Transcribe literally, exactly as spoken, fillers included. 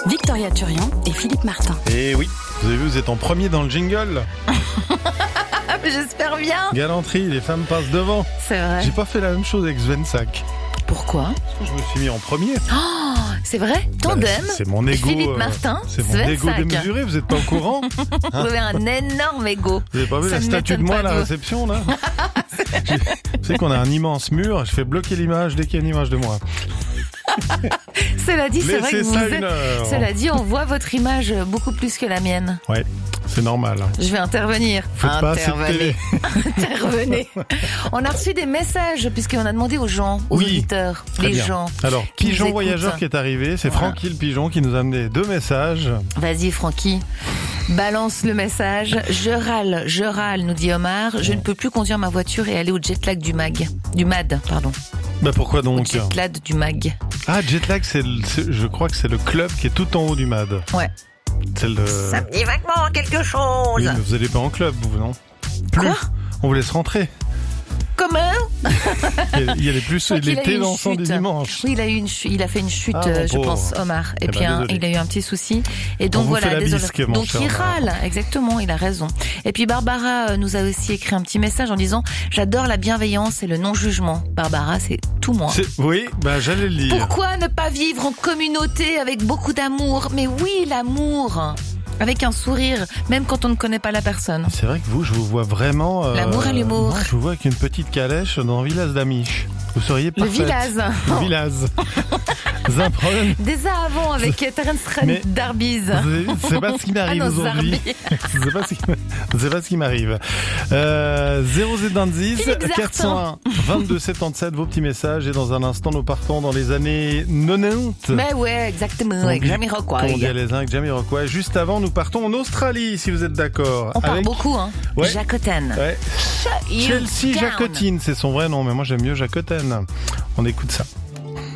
Victoria Turian et Philippe Martin. Et oui, vous avez vu, vous êtes en premier dans le jingle. J'espère bien. Galanterie, les femmes passent devant. C'est vrai. J'ai pas fait la même chose avec Svensak. Pourquoi ? Parce que je me suis mis en premier. Oh, c'est vrai. Tandem. Bah, c'est mon ego. Philippe euh, Martin. C'est mon Svensak. ego démesuré, vous êtes pas au courant? Vous avez un énorme ego. Vous avez pas vu Ça la ne statue de m'étonne moi pas à la de vous. réception, là? Vous savez qu'on a un immense mur, je fais bloquer l'image dès qu'il y a une image de moi. Cela dit, c'est vrai que Laissez vous ça êtes... une heure. Cela dit, on voit votre image beaucoup plus que la mienne. Ouais, c'est normal. Je vais intervenir. Faites pas assez de Intervenez. télé. Intervenez. On a reçu des messages puisqu'on a demandé aux gens, aux Oui. auditeurs, Très les bien. gens. Alors, qui nous Pigeon écoutent. Voyageur qui est arrivé, c'est Voilà. Francky le Pigeon qui nous a amené deux messages. Vas-y, Francky. Balance le message. Je râle, je râle, nous dit Omar. Je ne peux plus conduire ma voiture et aller au jet lag du mag. Du M A D, pardon. Bah pourquoi Au donc? jet lag du mag. Ah, Jetlag, c'est, le- c'est- je crois que c'est le club qui est tout en haut du M A D. Ouais. C'est le... Ça me dit vaguement quelque Oui, chose. mais vous allez pas en club, vous, non? Plus. Quoi On vous laisse rentrer. Comment? Il y a, il y a les plus, Je crois qu'il a eu l'été une dansant du chute. dimanche. Oui, il a eu une chute, il a fait une chute, Ah, mon euh, je pauvre. pense, Omar. Et Eh puis ben, hein, désolé. il a eu un petit souci. Et donc On vous voilà, fait la désolé. bisque, mon Donc cher il Omar. râle, exactement, il a raison. Et puis Barbara euh, nous a aussi écrit un petit message en disant j'adore la bienveillance et le non-jugement. Barbara, c'est tout moi. C'est- oui, bah j'allais le dire. Pourquoi ne pas vivre en communauté avec beaucoup d'amour? Mais oui, l'amour. Avec un sourire, même quand on ne connaît pas la personne. C'est vrai que vous, je vous vois vraiment... euh, L'amour et l'humour. moi, je vous vois avec une petite calèche dans Villas d'Amiche. Vous seriez Le parfaite. Villaz. Le Villas. Vous avez un problème. Déjà avant avec Terence Mais- Darbies. C'est c'est pas ce qui m'arrive Ah, nos aujourd'hui. Zarbi. C'est pas ce qui, c'est pas ce qui m'arrive. Euh, zéro Z vingt-six, Philippe Zartan. quatre cent un, vingt-deux soixante-dix-sept, vos petits messages. Et dans un instant, nous partons dans les années quatre-vingt-dix. Mais ouais, exactement, avec Jamiroquai. Comme on dit à les uns avec Jamiroquai. Juste avant, nous partons en Australie, si vous êtes d'accord. On parle Avec- beaucoup, hein. Ouais. Jacoten. Ouais. You Chelsea down. Jacotine, c'est son vrai nom, mais moi j'aime mieux Jacotine. On écoute ça.